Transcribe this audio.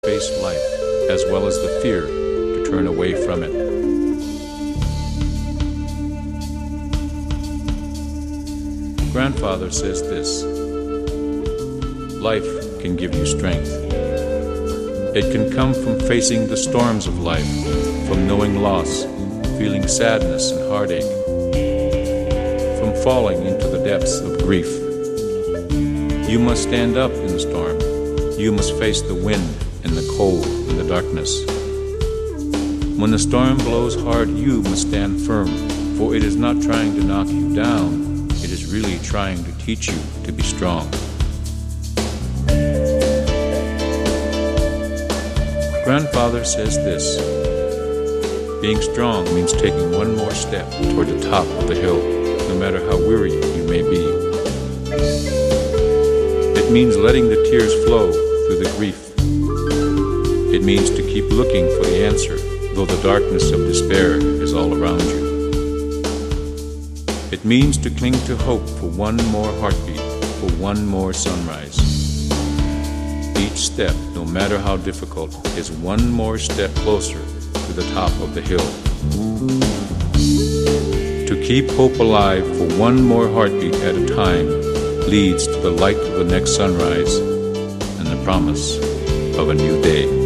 face life, as well as the fear to turn away from it. Grandfather says this: life can give you strength. It can come from facing the storms of life, from knowing loss, feeling sadness and heartache, from falling into the depths of grief. You must stand up in the storm. You must face the wind and the cold and the darkness. When the storm blows hard, you must stand firm, for it is not trying to knock you down. It is really trying to teach you to be strong. Grandfather says this: being strong means taking one more step toward the top of the hill, no matter how weary you may be. It means letting the tears flow through the grief. It means to keep looking for the answer, though the darkness of despair is all around you. It means to cling to hope for one more heartbeat, for one more sunrise. Each step, no matter how difficult, is one more step closer to the top of the hill. To keep hope alive for one more heartbeat at a time leads to the light of the next sunrise and the promise of a new day.